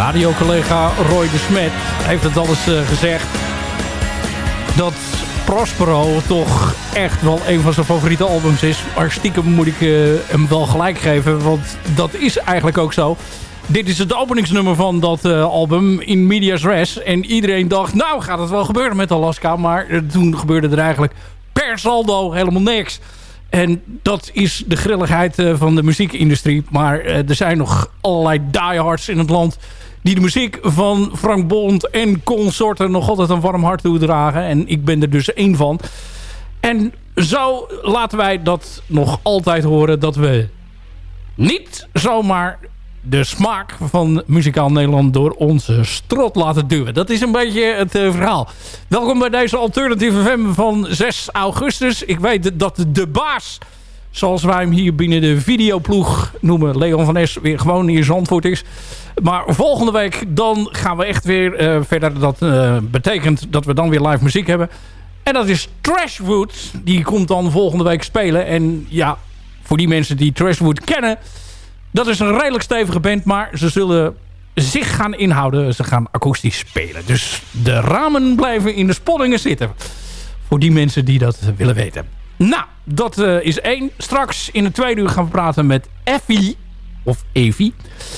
radiocollega Roy de Smet heeft het al eens gezegd. Dat Prospero toch echt wel een van zijn favoriete albums is. Maar stiekem moet ik hem wel gelijk geven. Want dat is eigenlijk ook zo. Dit is het openingsnummer van dat album In Medias Res. En iedereen dacht, nou gaat het wel gebeuren met Alaska. Maar toen gebeurde er eigenlijk per saldo helemaal niks. En dat is de grilligheid van de muziekindustrie. Maar er zijn nog allerlei diehards in het land die de muziek van Frank Bond en consorten nog altijd een warm hart toedragen. En ik ben er dus één van. En zo laten wij dat nog altijd horen, dat we niet zomaar de smaak van muzikaal Nederland door onze strot laten duwen. Dat is een beetje het verhaal. Welkom bij deze Alternative FM van 6 augustus. Ik weet dat de baas, zoals wij hem hier binnen de videoploeg noemen, Leon van Es, weer gewoon hier Zandvoort is. Maar volgende week dan gaan we echt weer verder. Dat betekent dat we dan weer live muziek hebben. En dat is Trashwood. Die komt dan volgende week spelen. En ja, voor die mensen die Trashwood kennen, dat is een redelijk stevige band, maar ze zullen zich gaan inhouden. Ze gaan akoestisch spelen. Dus de ramen blijven in de sponningen zitten. Voor die mensen die dat willen weten. Nou, dat is één. Straks in het tweede uur gaan we praten met Effie. Of Evie.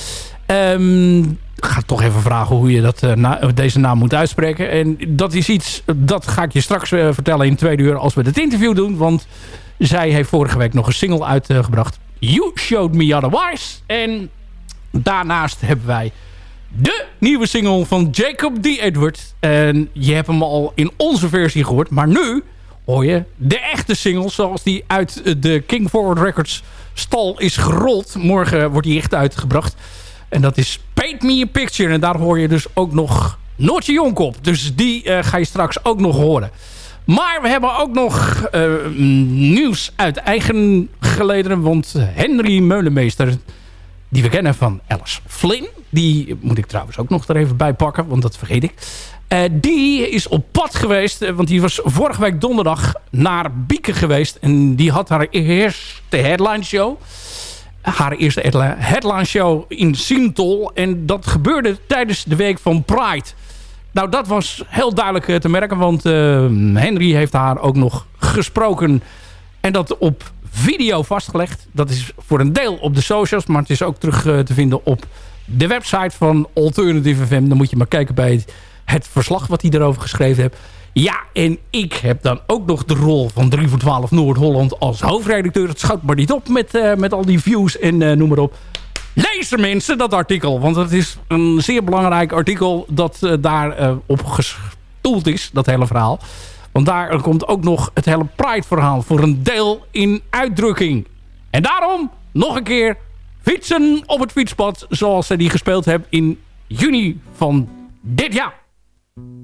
Ik ga toch even vragen hoe je deze naam moet uitspreken. En dat is iets, dat ga ik je straks vertellen in het tweede uur als we het interview doen. Want zij heeft vorige week nog een single uitgebracht. You Showed Me Otherwise. En daarnaast hebben wij de nieuwe single van Jacob D. Edward. En je hebt hem al in onze versie gehoord. Maar nu hoor je de echte single zoals die uit de King Forward Records stal is gerold. Morgen wordt die echt uitgebracht. En dat is Paint Me a Picture. En daar hoor je dus ook nog Noortje Jonk op. Dus die ga je straks ook nog horen. Maar we hebben ook nog nieuws uit eigen gelederen. Want Henry Meulenmeester, die we kennen van Alice Flynn. Die moet ik trouwens ook nog er even bij pakken, want dat vergeet ik. Die is op pad geweest, want die was vorige week donderdag naar Bieken geweest. En die had haar eerste headline show. Haar eerste headline show in Sintol. En dat gebeurde tijdens de week van Pride. Nou, dat was heel duidelijk te merken, want Henry heeft haar ook nog gesproken. En dat op video vastgelegd. Dat is voor een deel op de socials, maar het is ook terug te vinden op de website van Alternative FM. Dan moet je maar kijken bij het verslag wat hij erover geschreven heeft. Ja, en ik heb dan ook nog de rol van 3 voor 12 Noord-Holland als hoofdredacteur. Het schoot maar niet op met al die views en noem maar op. Lees er mensen dat artikel, want het is een zeer belangrijk artikel dat daar op gestoeld is, dat hele verhaal. Want daar komt ook nog het hele Pride-verhaal voor een deel in uitdrukking. En daarom nog een keer fietsen op het fietspad zoals ze die gespeeld hebben in juni van dit jaar.